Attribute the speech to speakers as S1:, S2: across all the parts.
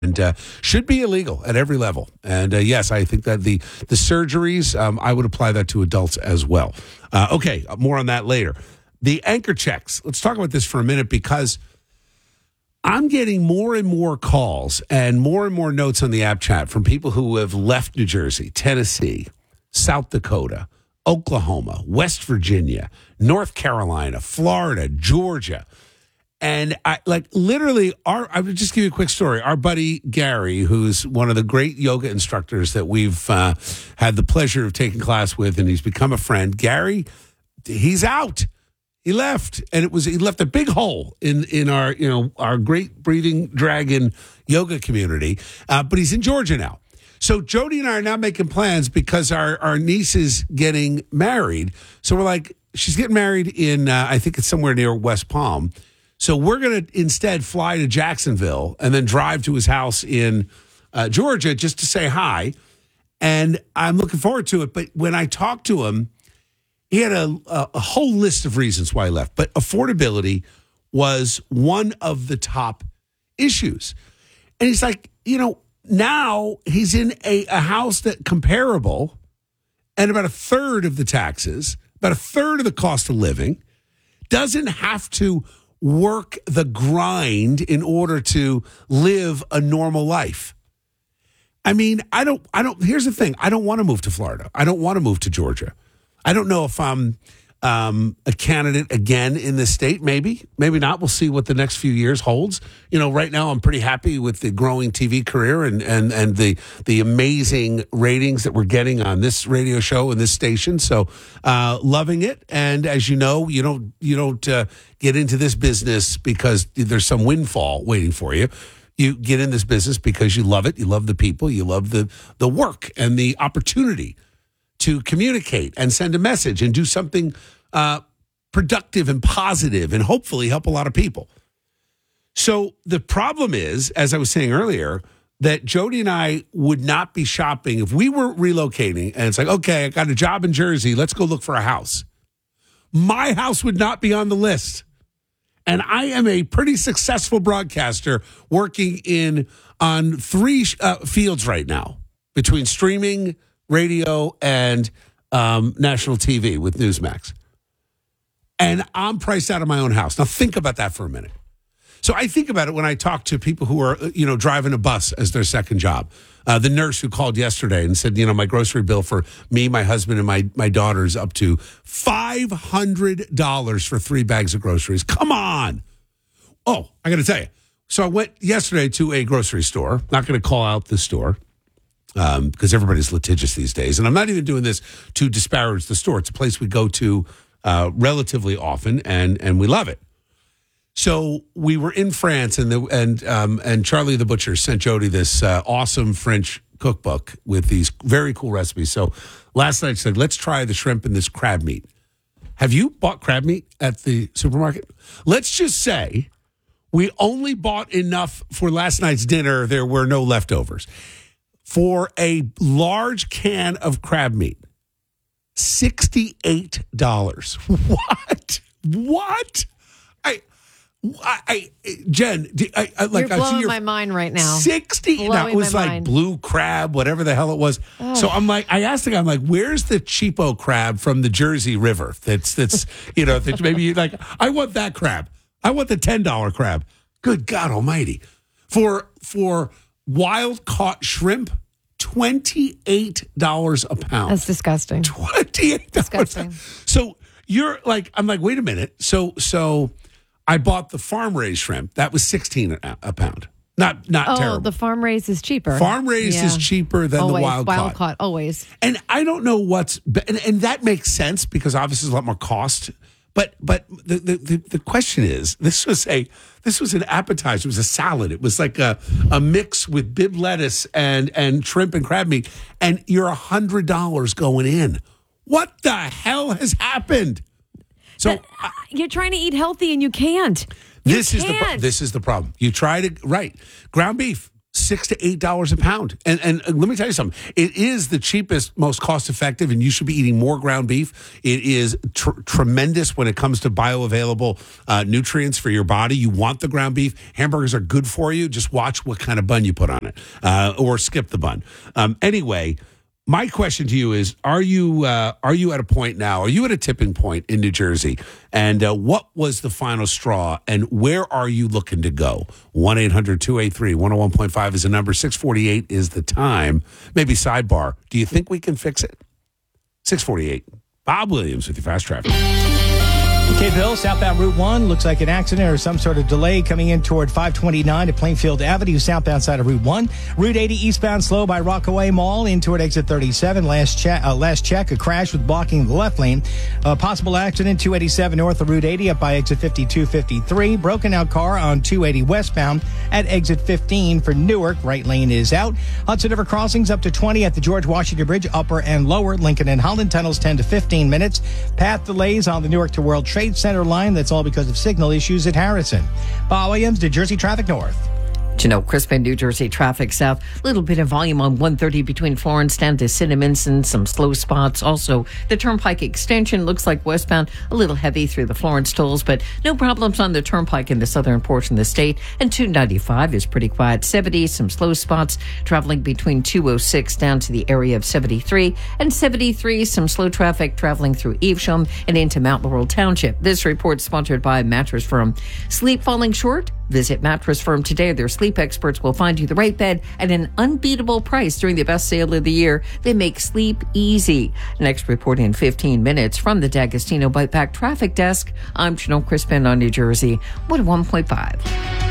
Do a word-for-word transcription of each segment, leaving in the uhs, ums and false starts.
S1: And uh, should be illegal at every level. And uh, yes, I think that the the surgeries, um, I would apply that to adults as well. Uh, okay, more on that later. The anchor checks. Let's talk about this for a minute because I'm getting more and more calls and more and more notes on the app chat from people who have left New Jersey, Tennessee, South Dakota, Oklahoma, West Virginia, North Carolina, Florida, Georgia. And I like literally our, I would just give you a quick story. Our buddy Gary, who's one of the great yoga instructors that we've uh, had the pleasure of taking class with, and he's become a friend. Gary, he's out. He left, and it was he left a big hole in in our you know our great breathing dragon yoga community. Uh, but he's in Georgia now. So Jody and I are now making plans because our our niece is getting married. So we're like, she's getting married in uh, I think it's somewhere near West Palm. So we're going to instead fly to Jacksonville and then drive to his house in uh, Georgia just to say hi. And I'm looking forward to it. But when I talked to him, he had a, a, a whole list of reasons why he left. But affordability was one of the top issues. And he's like, you know, now he's in a, a house that comparable and about a third of the taxes, about a third of the cost of living, doesn't have to work the grind in order to live a normal life. I mean, I don't, I don't, here's the thing. I don't want to move to Florida. I don't want to move to Georgia. I don't know if I'm um, a candidate again in this state. Maybe, maybe not. We'll see what the next few years holds. You know, right now I'm pretty happy with the growing T V career and, and, and the, the amazing ratings that we're getting on this radio show and this station. So, uh, loving it. And as you know, you don't, you don't, uh, get into this business because there's some windfall waiting for you. You get in this business because you love it. You love the people. You love the, the work and the opportunity to communicate and send a message and do something uh, productive and positive and hopefully help a lot of people. So the problem is, as I was saying earlier, that Jody and I would not be shopping if we were relocating and it's like, okay, I got a job in Jersey. Let's go look for a house. My house would not be on the list. And I am a pretty successful broadcaster working in on three uh, fields right now between streaming, radio, and um, national T V with Newsmax. And I'm priced out of my own house. Now think about that for a minute. So I think about it when I talk to people who are, you know, driving a bus as their second job. Uh, the nurse who called yesterday and said, you know, my grocery bill for me, my husband, and my, my daughter's up to five hundred dollars for three bags of groceries. Come on. Oh, I got to tell you. So I went yesterday to a grocery store. Not going to call out the store um, because everybody's litigious these days. And I'm not even doing this to disparage the store. It's a place we go to uh, relatively often, and and we love it. So we were in France, and the, and um, and Charlie the Butcher sent Jody this uh, awesome French cookbook with these very cool recipes. So last night she said, let's try the shrimp and this crab meat. Have you bought crab meat at the supermarket? Let's just say we only bought enough for last night's dinner. There were no leftovers. For a large can of crab meat, sixty-eight dollars. What? What? I... I, I Jen, I, I, like
S2: You're blowing
S1: I see your
S2: my mind right now.
S1: sixty. No, it was like
S2: mind.
S1: blue crab, whatever the hell it was. Oh. So I'm like, I asked the guy, I'm like, where's the cheapo crab from the Jersey River? That's that's you know, that maybe you like. I want that crab. I want the ten dollar crab. Good God Almighty, for for wild caught shrimp, twenty eight dollars a pound.
S2: That's disgusting.
S1: Twenty eight dollars.
S2: Disgusting.
S1: So you're like, I'm like, wait a minute. So so. I bought the farm raised shrimp. That was sixteen a, a pound. Not not
S2: oh,
S1: terrible.
S2: The farm raised is cheaper.
S1: Farm raised
S2: yeah.
S1: is cheaper than
S2: always.
S1: the wild,
S2: wild
S1: caught.
S2: caught. Always.
S1: And I don't know what's and, and that makes sense because obviously there's a lot more cost. But but the, the, the, the question is, this was a this was an appetizer. It was a salad. It was like a, a mix with bib lettuce and and shrimp and crab meat. And you're a hundred dollars going in. What the hell has happened? So
S2: but, uh, you're trying to eat healthy and you can't. You
S1: this
S2: can't.
S1: is the this is the problem. You try to right ground beef six to eight dollars a pound. And and let me tell you something. It is the cheapest, most cost effective, and you should be eating more ground beef. It is tr- tremendous when it comes to bioavailable uh, nutrients for your body. You want the ground beef. Hamburgers are good for you. Just watch what kind of bun you put on it, uh, or skip the bun. Um, anyway. My question to you is: Are you uh, are you at a point now? Are you at a tipping point in New Jersey? And uh, what was the final straw? And where are you looking to go? one eight hundred two eight three one oh one point five is the number. six forty-eight is the time. Maybe sidebar. Do you think we can fix it? six forty-eight. Bob Williams with your fast traffic.
S3: Okay, Bill, southbound Route one, looks like an accident or some sort of delay coming in toward five twenty-nine at Plainfield Avenue, southbound side of Route one. Route eighty eastbound slow by Rockaway Mall in toward exit thirty-seven. Last, che- uh, last check, a crash with blocking the left lane. A possible accident, two eighty-seven north of Route eighty up by exit fifty-two fifty-three. Broken out car on two eighty westbound at exit fifteen for Newark. Right lane is out. Hudson River crossings up to twenty at the George Washington Bridge, upper and lower. Lincoln and Holland tunnels ten to fifteen minutes. Path delays on the Newark to World Trade Center line. That's all because of signal issues at Harrison. Bob Williams, New Jersey Traffic North.
S2: Janelle Crispin, New Jersey traffic south. A little bit of volume on one thirty between Florence down to Cinnaminson. Some slow spots. Also, the Turnpike extension looks like westbound a little heavy through the Florence tolls, but no problems on the Turnpike in the southern portion of the state. And two ninety-five is pretty quiet. seventy, some slow spots traveling between two oh six down to the area of seventy-three. And seventy-three, some slow traffic traveling through Evesham and into Mount Laurel Township. This report sponsored by Mattress Firm. Sleep falling short? Visit Mattress Firm today. Their sleep experts will find you the right bed at an unbeatable price during the best sale of the year. They make sleep easy. Next report in fifteen minutes from the D'Agostino Bite Back Traffic Desk. I'm Janelle Crispin on New Jersey one oh one point five.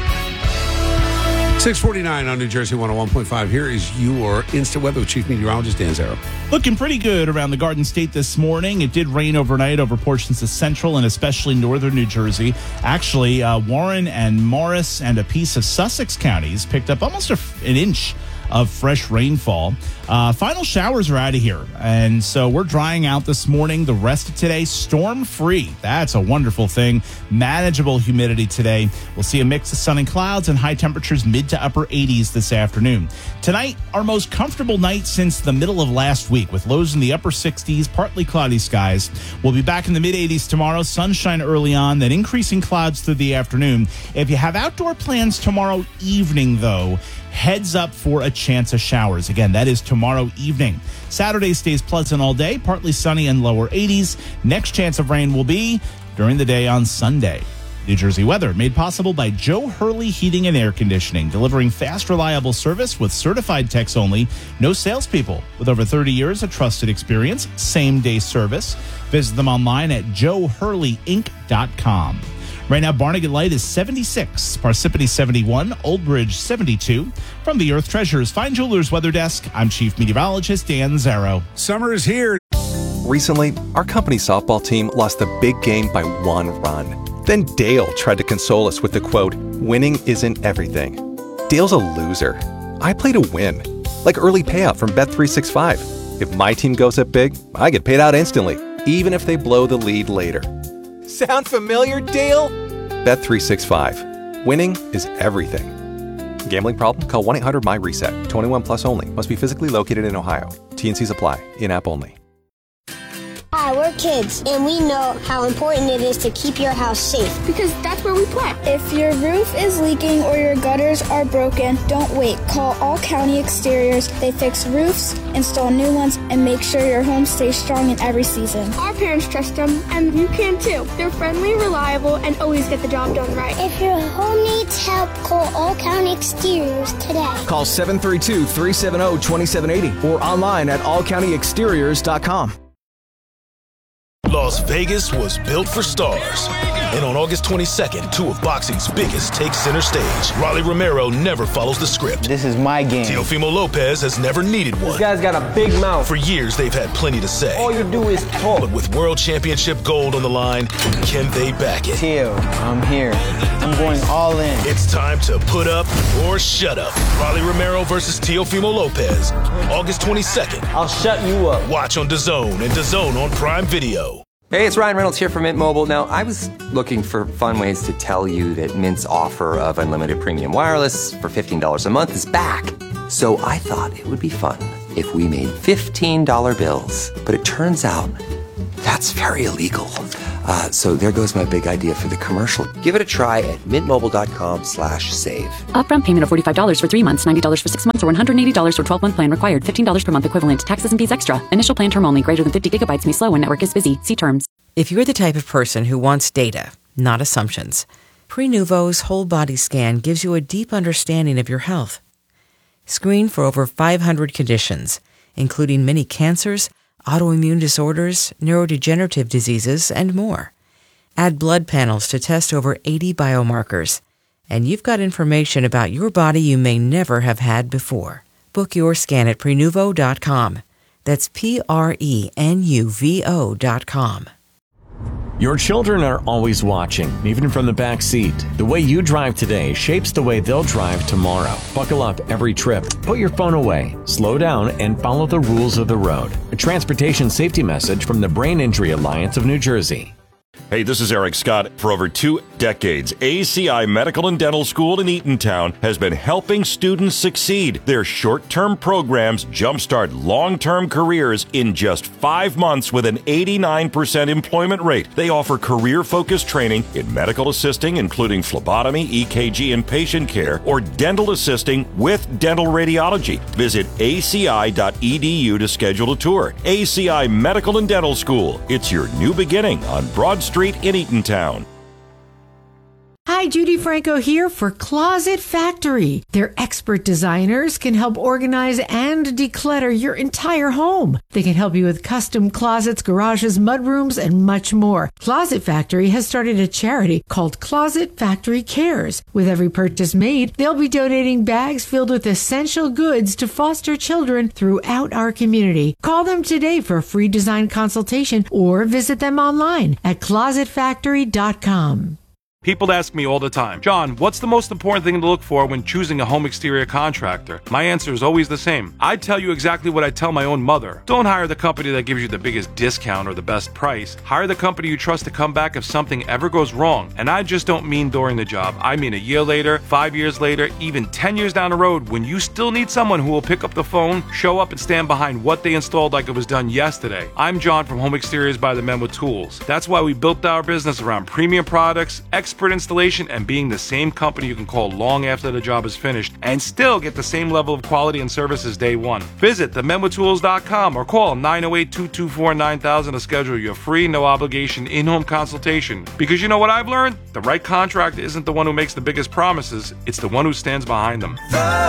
S1: six forty-nine on New Jersey one oh one point five. Here is your instant weather with Chief Meteorologist Dan Zarrow.
S4: Looking pretty good around the Garden State this morning. It did rain overnight over portions of central and especially northern New Jersey. Actually, uh, Warren and Morris and a piece of Sussex counties picked up almost a, an inch of fresh rainfall. Uh, final showers are out of here. And so we're drying out this morning. The rest of today, storm-free. That's a wonderful thing. Manageable humidity today. We'll see a mix of sun and clouds and high temperatures mid to upper eighties this afternoon. Tonight, our most comfortable night since the middle of last week with lows in the upper sixties, partly cloudy skies. We'll be back in the mid-eighties tomorrow. Sunshine early on, then increasing clouds through the afternoon. If you have outdoor plans tomorrow evening, though, heads up for a chance of showers. Again, that is tomorrow evening. Saturday stays pleasant all day, partly sunny and lower eighties. Next chance of rain will be during the day on Sunday. New Jersey weather made possible by Joe Hurley Heating and Air Conditioning, delivering fast, reliable service with certified techs only. No salespeople. With over thirty years of trusted experience, same-day service. Visit them online at joe hurley inc dot com. Right now, Barnegat Light is seventy-six, Parsippany seventy-one, Old Bridge seventy-two. From the Earth Treasures Fine Jewelers Weather Desk, I'm Chief Meteorologist Dan Zarrow.
S1: Summer is here.
S5: Recently, our company softball team lost the big game by one run. Then Dale tried to console us with the quote, "Winning isn't everything." Dale's a loser. I play to win. Like early payout from Bet three sixty-five. If my team goes up big, I get paid out instantly, even if they blow the lead later. Sound familiar, Dale? Bet three sixty-five. Winning is everything. Gambling problem? Call one eight hundred M Y reset. twenty-one plus only. Must be physically located in Ohio. T N Cs apply. In-app only.
S6: Hi, we're kids, and we know how important it is to keep your house safe.
S7: Because that's where we play. If your roof is leaking or your gutters are broken, don't wait. Call All County Exteriors. They fix roofs, install new ones, and make sure your home stays strong in every season. Our parents trust them, and you can too. They're friendly, reliable, and always get the job done right.
S6: If your home needs help, call All County Exteriors today.
S8: Call seven three two, three seven zero, two seven eight zero or online at all county exteriors dot com.
S9: Las Vegas was built for stars. And on August twenty-second, two of boxing's biggest take center stage. Rolly Romero never follows the script.
S10: This is my game.
S9: Teofimo Lopez has never needed one.
S10: This guy's got a big mouth.
S9: For years, they've had plenty to say.
S10: All you do is talk.
S9: But with World Championship gold on the line, can they back it?
S10: Teo, I'm here. I'm going all in.
S9: It's time to put up or shut up. Rolly Romero versus Teofimo Lopez. August twenty-second.
S10: I'll shut you up.
S9: Watch on DAZN and DAZN on Prime Video.
S11: Hey, it's Ryan Reynolds here from Mint Mobile. Now, I was looking for fun ways to tell you that Mint's offer of unlimited premium wireless for fifteen dollars a month is back. So I thought it would be fun if we made fifteen dollar bills. But it turns out that's very illegal. Uh, so there goes my big idea for the commercial. Give it a try at mintmobile.com slash save.
S12: Upfront payment of forty-five dollars for three months, ninety dollars for six months, or one hundred eighty dollars for twelve-month plan required. fifteen dollars per month equivalent. Taxes and fees extra. Initial plan term only. Greater than fifty gigabytes may slow when network is busy. See terms.
S13: If you're the type of person who wants data, not assumptions, Prenuvo's whole body scan gives you a deep understanding of your health. Screen for over five hundred conditions, including many cancers, autoimmune disorders, neurodegenerative diseases, and more. Add blood panels to test over eighty biomarkers, and you've got information about your body you may never have had before. Book your scan at Prenuvo dot com. That's P R E N U V O dot com.
S14: Your children are always watching, even from the back seat. The way you drive today shapes the way they'll drive tomorrow. Buckle up every trip. Put your phone away. Slow down and follow the rules of the road. A transportation safety message from the Brain Injury Alliance of New Jersey.
S15: Hey, this is Eric Scott. For over two decades, A C I Medical and Dental School in Eatontown has been helping students succeed. Their short-term programs jumpstart long-term careers in just five months with an eighty-nine percent employment rate. They offer career-focused training in medical assisting, including phlebotomy, E K G, and patient care, or dental assisting with dental radiology. Visit A C I dot E D U to schedule a tour. A C I Medical and Dental School. It's your new beginning on Broad Street in Eatontown.
S16: Hi, Judy Franco here for Closet Factory. Their expert designers can help organize and declutter your entire home. They can help you with custom closets, garages, mudrooms, and much more. Closet Factory has started a charity called Closet Factory Cares. With every purchase made, they'll be donating bags filled with essential goods to foster children throughout our community. Call them today for a free design consultation or visit them online at closet factory dot com.
S17: People ask me all the time, John, what's the most important thing to look for when choosing a home exterior contractor? My answer is always the same. I tell you exactly what I tell my own mother. Don't hire the company that gives you the biggest discount or the best price. Hire the company you trust to come back if something ever goes wrong. And I just don't mean during the job. I mean a year later, five years later, even ten years down the road, when you still need someone who will pick up the phone, show up, and stand behind what they installed like it was done yesterday. I'm John from Home Exteriors by the Men with Tools. That's why we built our business around premium products, expert installation, and being the same company you can call long after the job is finished and still get the same level of quality and service as day one. Visit the men with tools dot com or call nine oh eight, two two four, nine thousand to schedule your free, no obligation in-home consultation. Because you know what I've learned? The right contractor isn't the one who makes the biggest promises, it's the one who stands behind them.